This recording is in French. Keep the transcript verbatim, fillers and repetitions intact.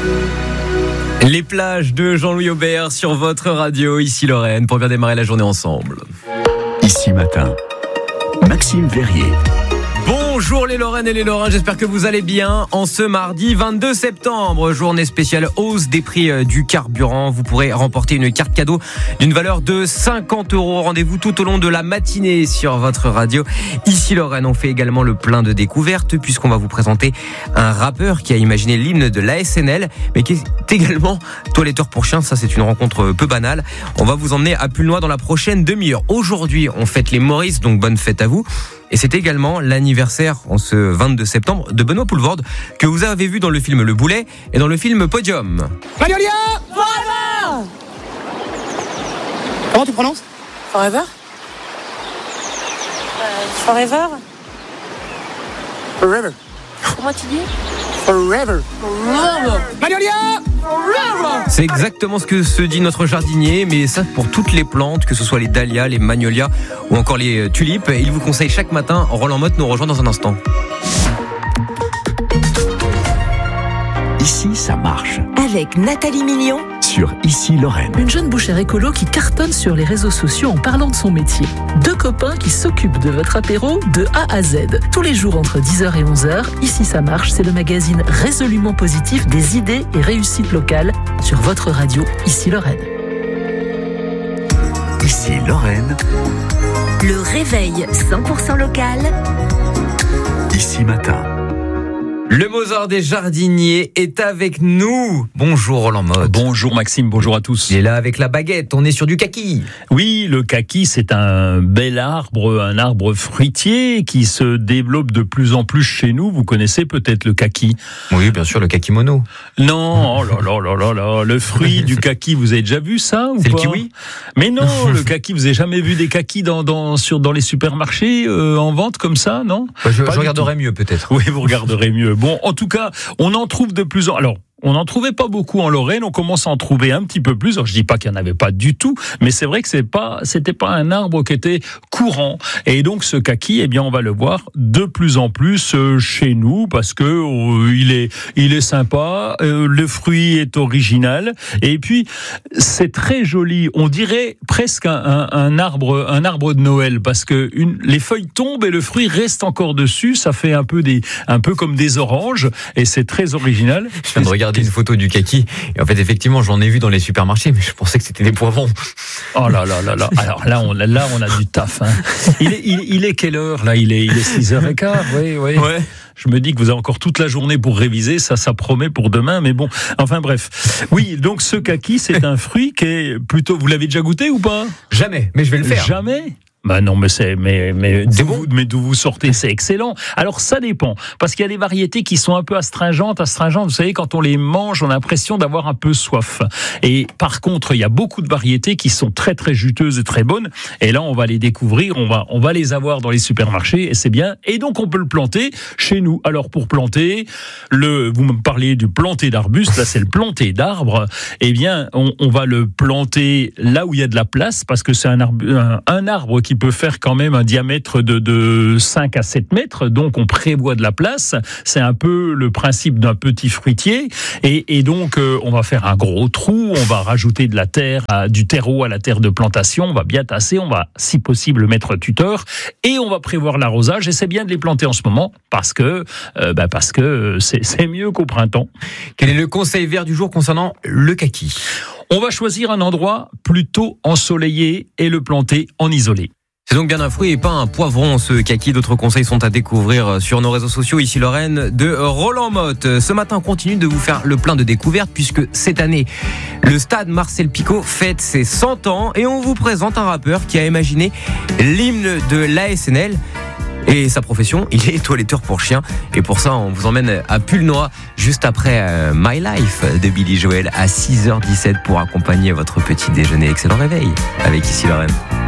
Les plages de Jean-Louis Aubert sur votre radio, ici Lorraine, pour bien démarrer la journée ensemble. Ici Matin, Maxime Verrier. Bonjour les Lorraines et les Lorrains, j'espère que vous allez bien. En ce mardi vingt-deux septembre, journée spéciale hausse des prix du carburant. Vous pourrez remporter une carte cadeau d'une valeur de cinquante euros. Rendez-vous tout au long de la matinée sur votre radio. Ici Lorraine, on fait également le plein de découvertes puisqu'on va vous présenter un rappeur qui a imaginé l'hymne de l'A S N L, mais qui est également toiletteur pour chiens. Ça, c'est une rencontre peu banale. On va vous emmener à Pulnoy dans la prochaine demi-heure. Aujourd'hui, on fête les Maurice, donc bonne fête à vous. Et c'est également l'anniversaire, en ce vingt-deux septembre, de Benoît Poelvoorde, que vous avez vu dans le film Le Boulet et dans le film Podium. Magnolia Forever. Comment tu prononces? Forever euh, Forever Forever. Comment tu dis? Forever. Forever. Magnolia Forever. C'est exactement ce que se dit notre jardinier, mais ça pour toutes les plantes, que ce soit les dahlias, les magnolias ou encore les tulipes. Il vous conseille chaque matin, Roland Motte nous rejoint dans un instant. Ici, ça marche. Avec Nathalie Million. Sur Ici Lorraine. Une jeune bouchère écolo qui cartonne sur les réseaux sociaux en parlant de son métier. Deux copains qui s'occupent de votre apéro de A à Z. Tous les jours entre dix heures et onze heures, Ici ça marche, c'est le magazine résolument positif des idées et réussites locales sur votre radio Ici Lorraine. Ici Lorraine. Le réveil cent pour cent local. Ici Matin. Le Mozart des jardiniers est avec nous. Bonjour Roland Motte. Bonjour Maxime, bonjour à tous. Il est là avec la baguette, on est sur du kaki. Oui, le kaki, c'est un bel arbre, un arbre fruitier qui se développe de plus en plus chez nous. Vous connaissez peut-être le kaki? Oui, bien sûr, le kakimono. Non, oh là là là là là, le fruit du kaki, vous avez déjà vu ça ou C'est pas? le kiwi? Mais non, le kaki, vous avez jamais vu des kakis dans, dans, sur, dans les supermarchés euh, en vente comme ça, non? Bah, je, je regarderai mieux peut-être. Oui, vous regarderez mieux. Bon, en tout cas, on en trouve de plus en... Alors, on n'en trouvait pas beaucoup en Lorraine, on commence à en trouver un petit peu plus. Alors, je dis pas qu'il n'y en avait pas du tout, mais c'est vrai que c'est pas, c'était pas un arbre qui était courant. Et donc, ce kaki, eh bien, on va le voir de plus en plus euh, chez nous parce que euh, il est, il est sympa, euh, le fruit est original, et puis c'est très joli. On dirait presque un, un, un arbre, un arbre de Noël parce que une, les feuilles tombent et le fruit reste encore dessus. Ça fait un peu des, un peu comme des oranges, et c'est très original. Je viens de regarder une photo du kaki et en fait effectivement j'en ai vu dans les supermarchés, mais je pensais que c'était des poivrons. Oh là là là là. Alors là on là on a du taf. Hein. Il est il, il est quelle heure là? Il est il est six heures quinze. Oui oui. Ouais. Je me dis que vous avez encore toute la journée pour réviser, ça, ça promet pour demain, mais bon, enfin bref. Oui, donc ce kaki, c'est un fruit qui est plutôt... Vous l'avez déjà goûté ou pas? Jamais, mais je vais le faire. Jamais? Bah non, mais c'est mais mais c'est d'où bon. vous, mais d'où vous sortez, c'est excellent. Alors ça dépend, parce qu'il y a des variétés qui sont un peu astringentes, astringentes. Vous savez, quand on les mange, on a l'impression d'avoir un peu soif. Et par contre, il y a beaucoup de variétés qui sont très très juteuses et très bonnes. Et là, on va les découvrir, on va on va les avoir dans les supermarchés, et c'est bien. Et donc on peut le planter chez nous. Alors pour planter, le vous me parliez du planter d'arbustes, là c'est le planter d'arbres. Eh bien, on, on va le planter là où il y a de la place, parce que c'est un arbre un, un arbre qui qui peut faire quand même un diamètre de, de cinq à sept mètres, donc on prévoit de la place. C'est un peu le principe d'un petit fruitier, et, et donc euh, on va faire un gros trou, on va rajouter de la terre, à, du terreau à la terre de plantation, on va bien tasser, on va si possible mettre tuteur, et on va prévoir l'arrosage, et c'est bien de les planter en ce moment, parce que, euh, bah parce que c'est, c'est mieux qu'au printemps. Quel est le conseil vert du jour concernant le kaki? On va choisir un endroit plutôt ensoleillé et le planter en isolé. C'est donc bien un fruit et pas un poivron, ce kaki. D'autres conseils sont à découvrir sur nos réseaux sociaux. Ici Lorraine de Roland Motte. Ce matin, on continue de vous faire le plein de découvertes puisque cette année, le stade Marcel Picot fête ses cent ans et on vous présente un rappeur qui a imaginé l'hymne de l'A S N L. Et sa profession, il est toiletteur pour chiens. Et pour ça, on vous emmène à Pulnoy juste après euh, My Life de Billy Joel à six heures dix-sept pour accompagner votre petit déjeuner. Excellent réveil avec Ici Lorraine.